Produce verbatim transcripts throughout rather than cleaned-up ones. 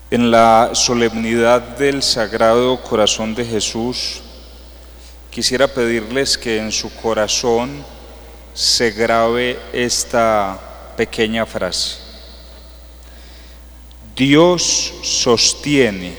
En la solemnidad del Sagrado Corazón de Jesús, quisiera pedirles que en su corazón se grabe esta pequeña frase: Dios sostiene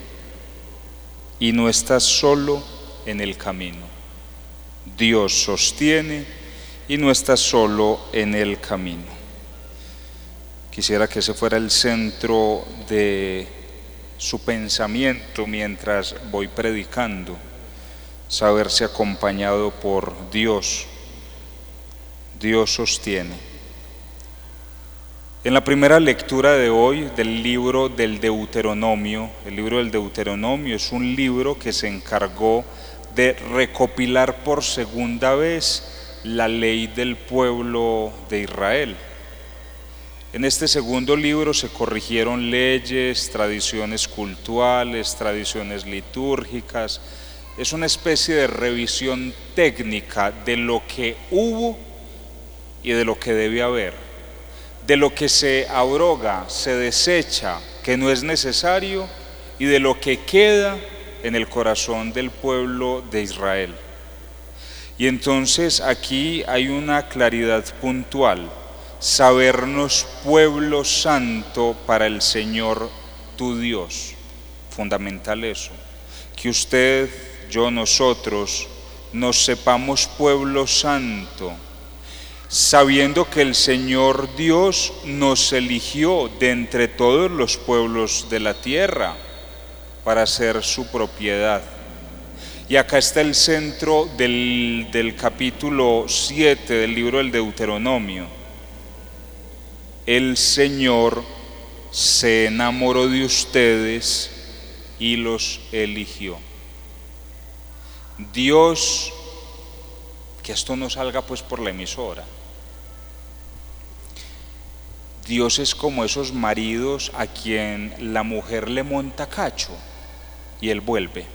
y no estás solo en el camino. Dios sostiene y no estás solo en el camino. Quisiera que ese fuera el centro de su pensamiento mientras voy predicando, saberse acompañado por Dios. Dios sostiene. En la primera lectura de hoy del libro del Deuteronomio, el libro del Deuteronomio es un libro que se encargó de recopilar por segunda vez la ley del pueblo de Israel. En este segundo libro se corrigieron leyes, tradiciones cultuales, tradiciones litúrgicas. Es una especie de revisión técnica de lo que hubo y de lo que debe haber, de lo que se abroga, se desecha, que no es necesario, y de lo que queda en el corazón del pueblo de Israel. Y entonces aquí hay una claridad puntual: sabernos pueblo santo para el Señor tu Dios. Fundamental eso, que usted, yo, nosotros nos sepamos pueblo santo, sabiendo que el Señor Dios nos eligió de entre todos los pueblos de la tierra para ser su propiedad. Y acá está el centro del, del capítulo siete del libro del Deuteronomio. El Señor se enamoró de ustedes y los eligió. Dios, que esto no salga pues por la emisora, Dios es como esos maridos a quien la mujer le monta cacho y él vuelve.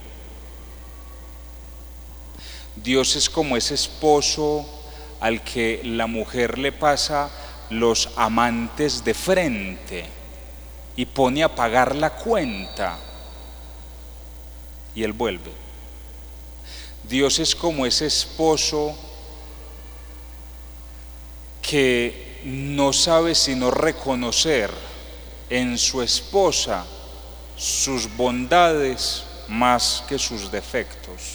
Dios es como ese esposo al que la mujer le pasa los amantes de frente y pone a pagar la cuenta y él vuelve. Dios es como ese esposo que no sabe sino reconocer en su esposa sus bondades más que sus defectos.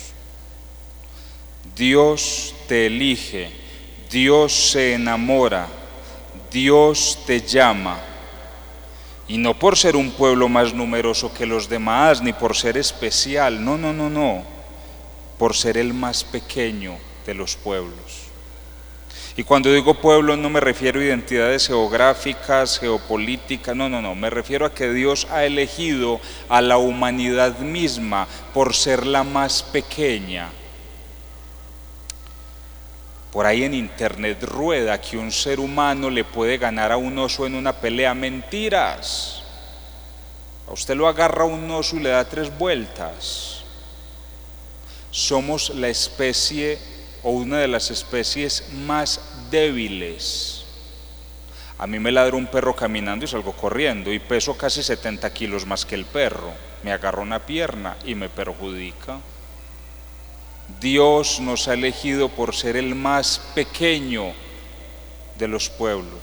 Dios te elige, Dios se enamora, Dios te llama, y no por ser un pueblo más numeroso que los demás, ni por ser especial, no, no, no, no, por ser el más pequeño de los pueblos. Y cuando digo pueblo no me refiero a identidades geográficas, geopolíticas, no, no, no, me refiero a que Dios ha elegido a la humanidad misma por ser la más pequeña. Por ahí en internet rueda que un ser humano le puede ganar a un oso en una pelea. Mentiras. A usted lo agarra un oso y le da tres vueltas. Somos la especie o una de las especies más débiles. A mí me ladra un perro caminando y salgo corriendo y peso casi setenta kilos más que el perro. Me agarra una pierna y me perjudica. Dios nos ha elegido por ser el más pequeño de los pueblos.